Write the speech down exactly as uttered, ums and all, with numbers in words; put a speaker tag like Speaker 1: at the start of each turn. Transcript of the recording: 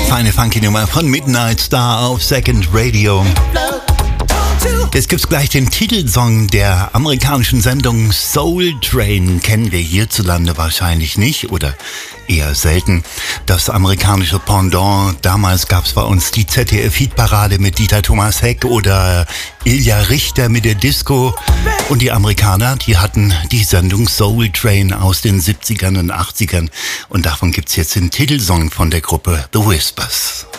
Speaker 1: Feine funky Nummer von Midnight Star auf Second Radio. Jetzt gibt's gleich den Titelsong der amerikanischen Sendung Soul Train. Kennen wir hierzulande wahrscheinlich nicht oder eher selten. Das amerikanische Pendant, damals gab's bei uns die Z D F-Hitparade mit Dieter Thomas Heck oder Ilja Richter mit der Disco. Und die Amerikaner, die hatten die Sendung Soul Train aus den siebzigern und achtzigern. Und davon gibt's jetzt den Titelsong von der Gruppe The Whispers.